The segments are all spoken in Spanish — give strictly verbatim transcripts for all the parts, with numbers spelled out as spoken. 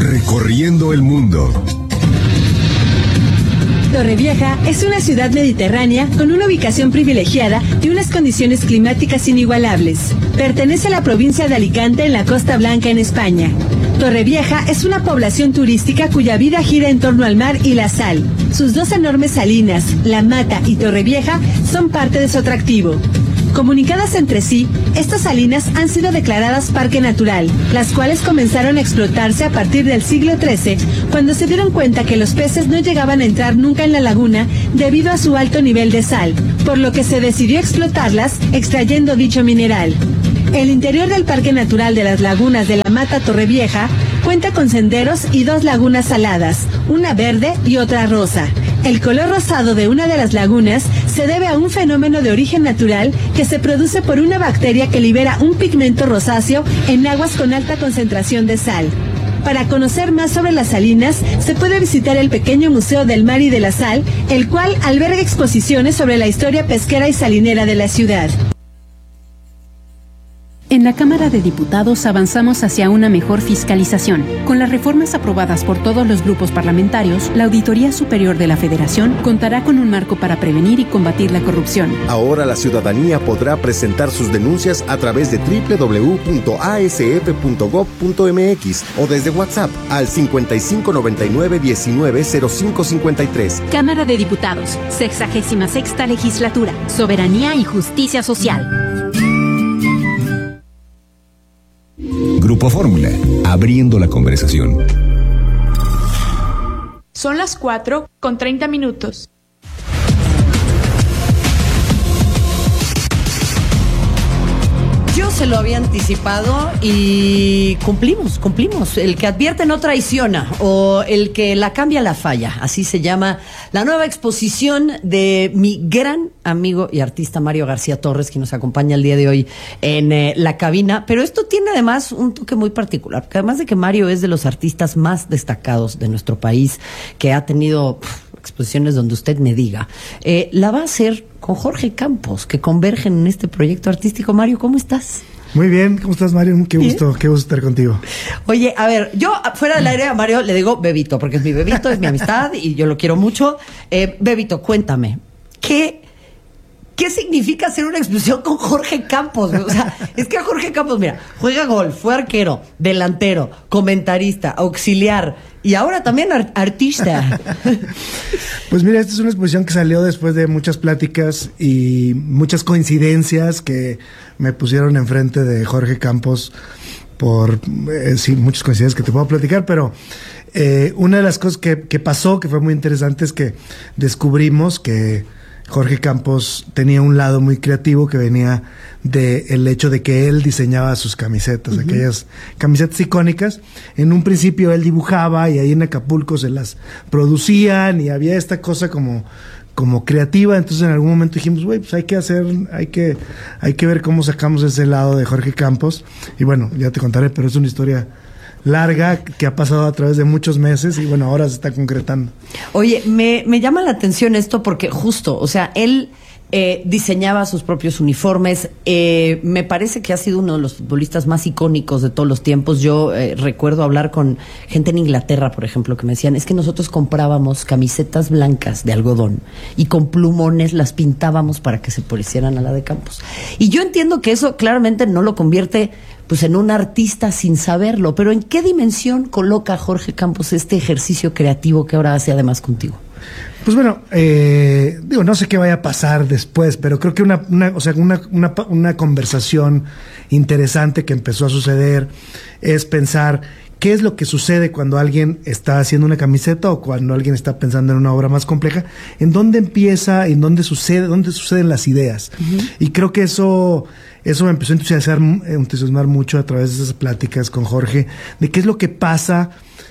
Recorriendo el mundo. Torrevieja es una ciudad mediterránea con una ubicación privilegiada y unas condiciones climáticas inigualables. Pertenece a la provincia de Alicante en la Costa Blanca en España. Torrevieja es una población turística cuya vida gira en torno al mar y la sal. Sus dos enormes salinas, La Mata y Torrevieja, son parte de su atractivo. Comunicadas entre sí, estas salinas han sido declaradas parque natural, las cuales comenzaron a explotarse a partir del siglo trece, cuando se dieron cuenta que los peces no llegaban a entrar nunca en la laguna debido a su alto nivel de sal, por lo que se decidió explotarlas extrayendo dicho mineral. El interior del Parque Natural de las Lagunas de La Mata Torrevieja cuenta con senderos y dos lagunas saladas, una verde y otra rosa. El color rosado de una de las lagunas se debe a un fenómeno de origen natural que se produce por una bacteria que libera un pigmento rosáceo en aguas con alta concentración de sal. Para conocer más sobre las salinas, se puede visitar el pequeño Museo del Mar y de la Sal, el cual alberga exposiciones sobre la historia pesquera y salinera de la ciudad. En la Cámara de Diputados avanzamos hacia una mejor fiscalización. Con las reformas aprobadas por todos los grupos parlamentarios, la Auditoría Superior de la Federación contará con un marco para prevenir y combatir la corrupción. Ahora la ciudadanía podrá presentar sus denuncias a través de doble u doble u doble u punto a s f punto gob punto m x o desde WhatsApp al cincuenta y cinco noventa y nueve diecinueve cero cinco cincuenta y tres. Cámara de Diputados, sexagésima sexta legislatura, soberanía y justicia social. Grupo Fórmula, abriendo la conversación. Son las cuatro con treinta minutos. Yo se lo había anticipado y cumplimos, cumplimos. El que advierte no traiciona, o el que la cambia la falla. Así se llama la nueva exposición de mi gran amigo y artista Mario García Torres, que nos acompaña el día de hoy en eh, la cabina. Pero esto tiene además un toque muy particular, porque además de que Mario es de los artistas más destacados de nuestro país, que ha tenido pff, exposiciones donde usted me diga, eh, la va a hacer con Jorge Campos, que convergen en este proyecto artístico. Mario, ¿cómo estás? Muy bien, ¿cómo estás, Mario? Qué gusto, ¿Bien? qué gusto estar contigo. Oye, a ver, yo fuera del aire a Mario le digo Bebito, porque es mi bebito, es mi amistad y yo lo quiero mucho. Eh, Bebito, cuéntame, ¿qué, ¿qué significa hacer una exposición con Jorge Campos? O sea, es que Jorge Campos, mira, juega golf, fue arquero, delantero, comentarista, auxiliar y ahora también art- artista. Pues mira, esta es una exposición que salió después de muchas pláticas y muchas coincidencias que me pusieron enfrente de Jorge Campos por, eh, sí, muchas coincidencias que te puedo platicar, pero eh, una de las cosas que, que pasó, que fue muy interesante, es que descubrimos que Jorge Campos tenía un lado muy creativo que venía del hecho de que él diseñaba sus camisetas, uh-huh. aquellas camisetas icónicas. En un principio él dibujaba y ahí en Acapulco se las producían y había esta cosa como, como creativa. Entonces en algún momento dijimos, güey, pues hay que hacer, hay que, hay que ver cómo sacamos ese lado de Jorge Campos. Y bueno, ya te contaré, pero es una historia larga que ha pasado a través de muchos meses y bueno, ahora se está concretando. Oye, me, me llama la atención esto porque justo, o sea, él eh, diseñaba sus propios uniformes, eh, me parece que ha sido uno de los futbolistas más icónicos de todos los tiempos. Yo eh, recuerdo hablar con gente en Inglaterra, por ejemplo, que me decían, es que nosotros comprábamos camisetas blancas de algodón y con plumones las pintábamos para que se parecieran a la de Campos. Y yo entiendo que eso claramente no lo convierte pues en un artista sin saberlo, pero ¿en qué dimensión coloca Jorge Campos este ejercicio creativo que ahora hace además contigo? Pues bueno, eh, digo, no sé qué vaya a pasar después, pero creo que una, una, o sea, una, una, una conversación interesante que empezó a suceder es pensar qué es lo que sucede cuando alguien está haciendo una camiseta o cuando alguien está pensando en una obra más compleja, en dónde empieza, en dónde sucede, dónde suceden las ideas. Uh-huh. Y creo que eso, eso me empezó a entusiasmar, entusiasmar mucho a través de esas pláticas con Jorge, de qué es lo que pasa,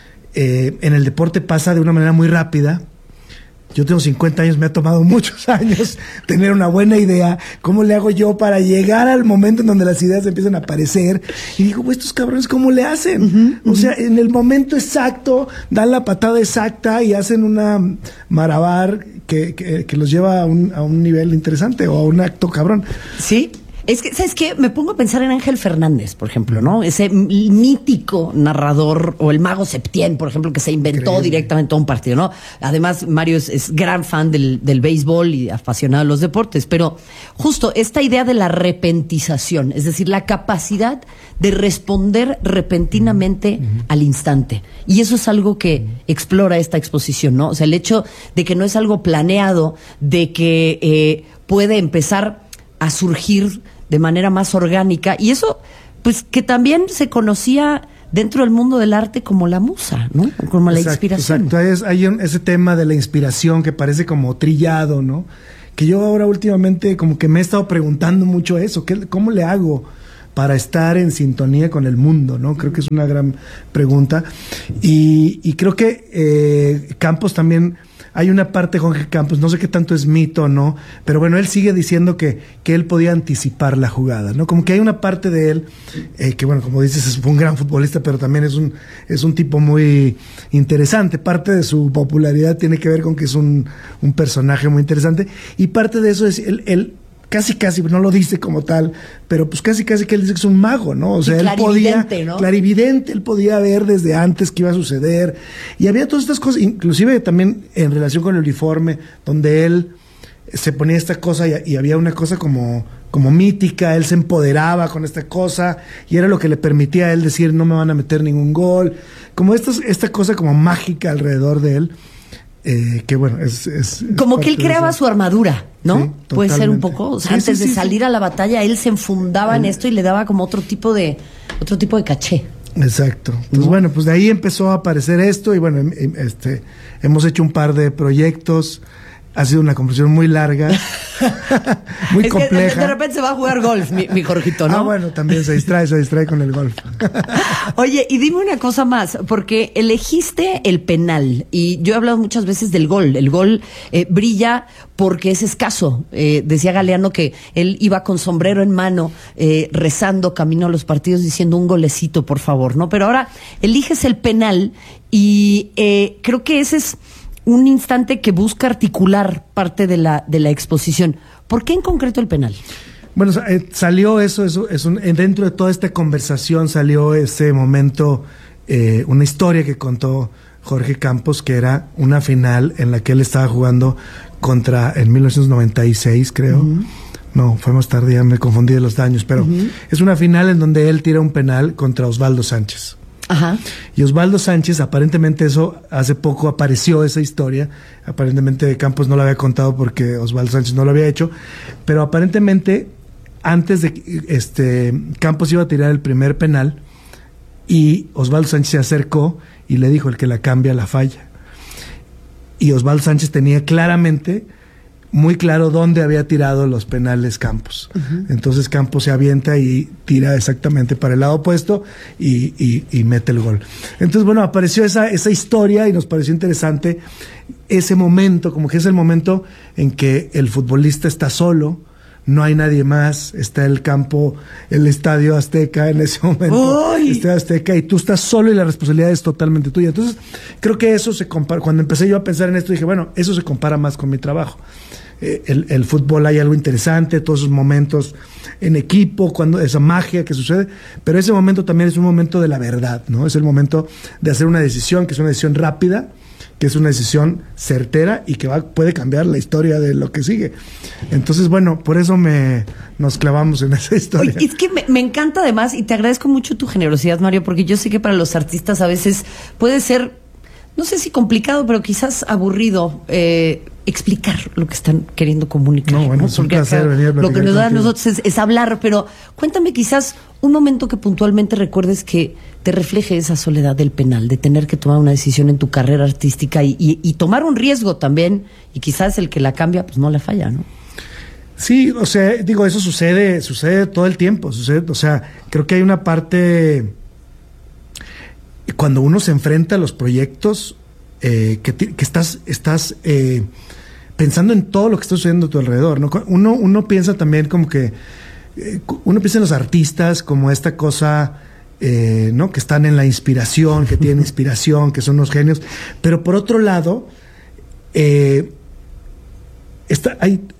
eh, en el deporte pasa de una manera muy rápida. Yo tengo cincuenta años, me ha tomado muchos años tener una buena idea. ¿Cómo le hago yo para llegar al momento en donde las ideas empiezan a aparecer? Y digo, pues estos cabrones, ¿cómo le hacen? Uh-huh, uh-huh. O sea, en el momento exacto, dan la patada exacta y hacen una malabar que, que, que los lleva a un, a un nivel interesante o a un acto cabrón. Sí. Es que, ¿sabes qué? Me pongo a pensar en Ángel Fernández, por ejemplo, ¿no? Ese mítico narrador, o el Mago Septién, por ejemplo, que se inventó Increíble. directamente todo un partido, ¿no? Además, Mario es, es gran fan del, del béisbol y apasionado de los deportes, pero justo esta idea de la repentización, es decir, la capacidad de responder repentinamente uh-huh. al instante. Y eso es algo que explora esta exposición, ¿no? O sea, el hecho de que no es algo planeado, de que eh, puede empezar a surgir de manera más orgánica, y eso, pues, que también se conocía dentro del mundo del arte como la musa, ¿no? Como la exacto, inspiración. Exacto, hay, hay un, ese tema de la inspiración que parece como trillado, ¿no? Que yo ahora últimamente como que me he estado preguntando mucho eso, ¿qué, ¿cómo le hago para estar en sintonía con el mundo, ¿no? Creo que es una gran pregunta, y, y creo que eh, Campos también... Hay una parte de Jorge Campos, no sé qué tanto es mito o no, pero bueno, él sigue diciendo que, que él podía anticipar la jugada, ¿no? Como que hay una parte de él, eh, que bueno, como dices, es un gran futbolista, pero también es un, es un tipo muy interesante. Parte de su popularidad tiene que ver con que es un, un personaje muy interesante, y parte de eso es él, él casi casi, no lo dice como tal, pero pues casi casi que él dice que es un mago, ¿no? O sea, sí, él podía, ¿no? clarividente, él podía ver desde antes qué iba a suceder, y había todas estas cosas, inclusive también en relación con el uniforme, donde él se ponía esta cosa y, y había una cosa como, como mítica, él se empoderaba con esta cosa, y era lo que le permitía a él decir, no me van a meter ningún gol, como esta, esta cosa como mágica alrededor de él. Eh, que bueno, es, es como que él creaba su armadura, ¿no? Sí, puede ser un poco, o sea, sí, antes sí, de sí, salir sí. a la batalla, él se enfundaba él, en esto y le daba como otro tipo de otro tipo de caché. Exacto. Entonces, ¿no? bueno, pues de ahí empezó a aparecer esto, y bueno, este, hemos hecho un par de proyectos. Ha sido una conversación muy larga, muy es compleja. Que de repente se va a jugar golf, mi, mi Jorgito, ¿no? Ah, bueno, también se distrae, se distrae con el golf. Oye, y dime una cosa más, porque elegiste el penal, y yo he hablado muchas veces del gol. El gol eh, brilla porque es escaso. Eh, decía Galeano que él iba con sombrero en mano, eh, rezando camino a los partidos, diciendo un golecito, por favor, ¿no? Pero ahora eliges el penal, y eh, creo que ese es un instante que busca articular parte de la de la exposición. ¿Por qué en concreto el penal? Bueno, eh, salió eso, eso es un, dentro de toda esta conversación salió ese momento, eh, una historia que contó Jorge Campos, que era una final en la que él estaba jugando contra, en mil novecientos noventa y seis, creo. Uh-huh. No, fue más tarde, ya me confundí de los años, pero uh-huh. es una final en donde él tira un penal contra Osvaldo Sánchez. Ajá. Y Osvaldo Sánchez, aparentemente eso, hace poco apareció esa historia, aparentemente Campos no la había contado porque Osvaldo Sánchez no lo había hecho, pero aparentemente antes de que este, Campos iba a tirar el primer penal, y Osvaldo Sánchez se acercó y le dijo, el que la cambia la falla. Y Osvaldo Sánchez tenía claramente, muy claro dónde había tirado los penales Campos. Uh-huh. Entonces Campos se avienta y tira exactamente para el lado opuesto y, y, y mete el gol. Entonces, bueno, apareció esa, esa historia y nos pareció interesante ese momento, como que es el momento en que el futbolista está solo, no hay nadie más, está el campo, el Estadio Azteca en ese momento, ¡ay! Estadio Azteca, y tú estás solo y la responsabilidad es totalmente tuya. Entonces, creo que eso se compara, cuando empecé yo a pensar en esto, dije, bueno, eso se compara más con mi trabajo. Eh, el, el fútbol, hay algo interesante, todos esos momentos en equipo, cuando esa magia que sucede, pero ese momento también es un momento de la verdad, ¿no? Es el momento de hacer una decisión, que es una decisión rápida, que es una decisión certera y que va, puede cambiar la historia de lo que sigue. Entonces, bueno, por eso me nos clavamos en esa historia. Oye, es que me, me encanta además, y te agradezco mucho tu generosidad, Mario, porque yo sé que para los artistas a veces puede ser, no sé si complicado, pero quizás aburrido eh, explicar lo que están queriendo comunicar. No, bueno, ¿no? es un Porque placer acá venir a lo que platicar nos da a contigo. nosotros es, es hablar, pero cuéntame quizás un momento que puntualmente recuerdes que te refleje esa soledad del penal, de tener que tomar una decisión en tu carrera artística y, y, y tomar un riesgo también, y quizás el que la cambia pues no la falla, ¿no? Sí, o sea, digo, eso sucede, sucede todo el tiempo, sucede, o sea, creo que hay una parte, cuando uno se enfrenta a los proyectos, eh, que, que estás, estás eh, pensando en todo lo que está sucediendo a tu alrededor, ¿no? Uno, uno piensa también como que, eh, uno piensa en los artistas como esta cosa, eh, ¿no? Que están en la inspiración, que tienen inspiración, que son unos genios, pero por otro lado, eh, está, hay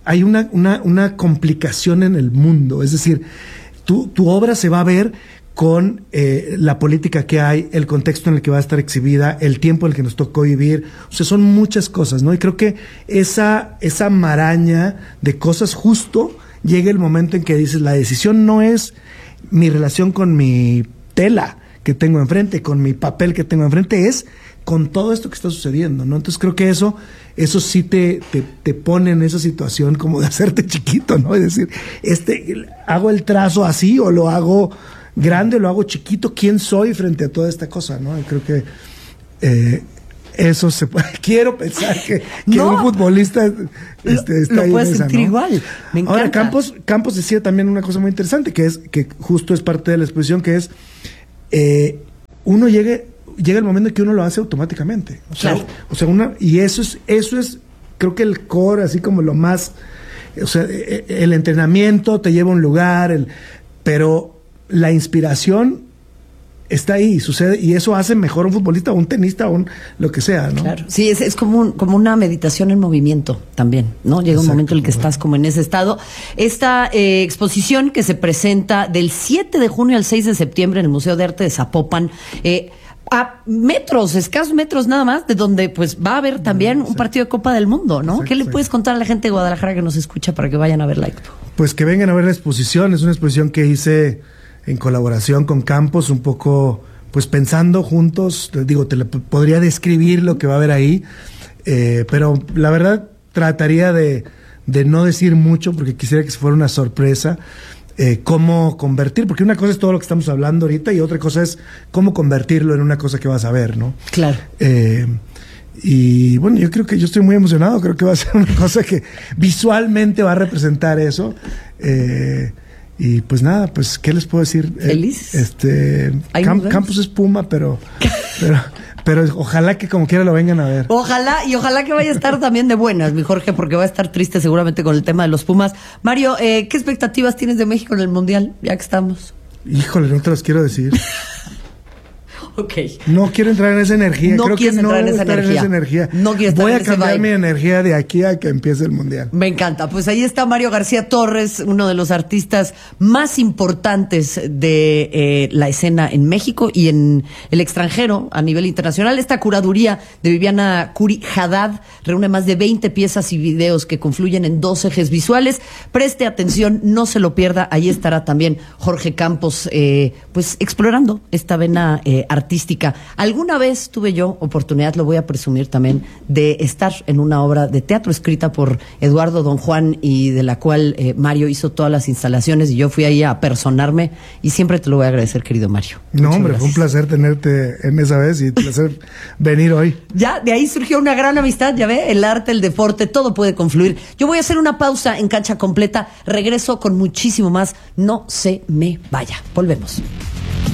hay una, una, una complicación en el mundo. Es decir, tu, tu obra se va a ver con eh, la política que hay, el contexto en el que va a estar exhibida, el tiempo en el que nos tocó vivir. O sea, son muchas cosas, ¿no? Y creo que esa, esa maraña de cosas, justo llega el momento en que dices, la decisión no es mi relación con mi tela que tengo enfrente, con mi papel que tengo enfrente, es con todo esto que está sucediendo, ¿no? Entonces creo que eso, eso sí te, te, te pone en esa situación como de hacerte chiquito, ¿no? Es decir, este, ¿hago el trazo así o lo hago grande, lo hago chiquito? ¿Quién soy frente a toda esta cosa, no? Y creo que eh, eso se puede. Quiero pensar que, que no, un futbolista este, está lo ahí puedes en esa, sentir ¿no? igual. Me encanta. Ahora, Campos, Campos decía también una cosa muy interesante, que es que justo es parte de la exposición, que es eh, uno llegue, llega el momento en que uno lo hace automáticamente. O sea, claro. o sea una, y eso es, eso es, creo que el core, así como lo más, o sea, el entrenamiento te lleva a un lugar, el, pero la inspiración está ahí, sucede, y eso hace mejor un futbolista o un tenista o un lo que sea, ¿no? Claro. Sí, es, es como, un, como una meditación en movimiento también, ¿no? Llega Exacto, un momento en el que estás como en ese estado. Esta eh, exposición que se presenta del siete de junio al seis de septiembre en el Museo de Arte de Zapopan, eh, a metros, escasos metros nada más, de donde pues va a haber también un partido de Copa del Mundo, ¿no? Exacto, ¿qué le puedes contar a la gente de Guadalajara que nos escucha para que vayan a ver la expo? Pues que vengan a ver la exposición. Es una exposición que hice en colaboración con Campos, un poco pues pensando juntos. Te digo, te le podría describir lo que va a haber ahí, eh, pero la verdad trataría de, de no decir mucho porque quisiera que fuera una sorpresa. Eh, cómo convertir, porque una cosa es todo lo que estamos hablando ahorita y otra cosa es cómo convertirlo en una cosa que vas a ver, ¿no? Claro. Eh, y bueno, yo creo que yo estoy muy emocionado, creo que va a ser una cosa que visualmente va a representar eso. Eh, y pues nada, pues, ¿qué les puedo decir? Feliz. Eh, este, Camp, Campos es Puma, pero, pero, pero ojalá que como quiera lo vengan a ver. Ojalá, y ojalá que vaya a estar también de buenas, mi Jorge, porque va a estar triste seguramente con el tema de los Pumas. Mario, eh, ¿qué expectativas tienes de México en el Mundial, ya que estamos? Híjole, no te las quiero decir. Ok. No quiero entrar en esa energía. No Creo quieres que no entrar en esa estar energía. en esa energía. No quieres estar Voy en a ese cambiar vibe. mi energía de aquí a que empiece el Mundial. Me encanta. Pues ahí está Mario García Torres, uno de los artistas más importantes de eh, la escena en México y en el extranjero a nivel internacional. Esta curaduría de Viviana Curi Haddad reúne más de veinte piezas y videos que confluyen en dos ejes visuales. Preste atención, no se lo pierda. Ahí estará también Jorge Campos, eh, pues explorando esta vena eh, artística. Alguna vez tuve yo oportunidad, lo voy a presumir también, de estar en una obra de teatro escrita por Eduardo Don Juan y de la cual eh, Mario hizo todas las instalaciones y yo fui ahí a personarme y siempre te lo voy a agradecer, querido Mario. No, Muchas hombre, gracias. fue un placer tenerte en esa vez y un placer venir hoy. Ya, de ahí surgió una gran amistad, ya ve, el arte, el deporte, todo puede confluir. Yo voy a hacer una pausa en Cancha Completa, regreso con muchísimo más, no se me vaya, volvemos.